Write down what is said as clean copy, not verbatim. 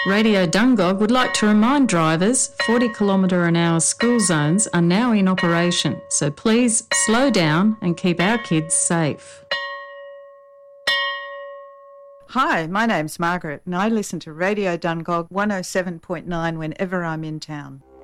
Radio Dungog would like to remind drivers 40km/h school zones are now in operation, so please slow down and keep our kids safe. Hi, my name's Margaret and I listen to Radio Dungog 107.9 whenever I'm in town.